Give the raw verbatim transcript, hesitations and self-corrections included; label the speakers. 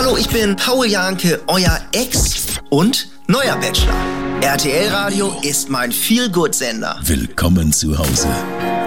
Speaker 1: Hallo, ich bin Paul Janke, euer Ex und neuer Bachelor. R T L Radio ist mein Feel-Good-Sender.
Speaker 2: Willkommen zu Hause.